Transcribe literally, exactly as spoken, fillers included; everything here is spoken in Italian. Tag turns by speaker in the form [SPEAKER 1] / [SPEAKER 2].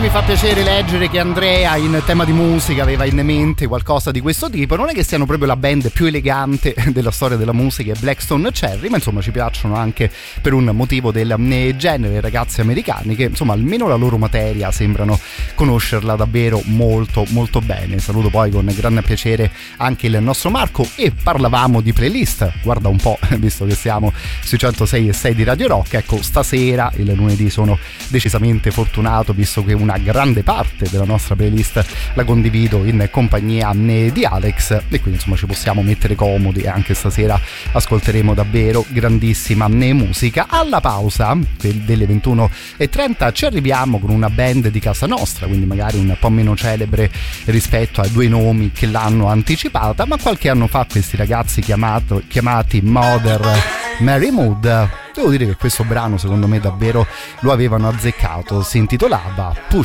[SPEAKER 1] mi fa piacere leggere che Andrea in tema di musica aveva in mente qualcosa di questo tipo. Non è che siano proprio la band più elegante della storia della musica, Blackstone Cherry, ma insomma ci piacciono anche per un motivo del genere, ragazzi americani che insomma almeno la loro materia sembrano conoscerla davvero molto molto bene. Saluto poi con grande piacere anche il nostro Marco e parlavamo di playlist, guarda un po', visto che siamo sui centosei e sei di Radio Rock, ecco stasera il lunedì sono decisamente fortunato visto che una grande parte della nostra playlist la condivido in compagnia di Alex e quindi insomma ci possiamo mettere comodi e anche stasera ascolteremo davvero grandissima musica. Alla pausa delle ventuno e trenta ci arriviamo con una band di casa nostra, quindi magari un po' meno celebre rispetto ai due nomi che l'hanno anticipata, ma qualche anno fa questi ragazzi chiamato, chiamati Mother Mary Mood, devo dire che questo brano secondo me davvero lo avevano azzeccato, si intitolava Push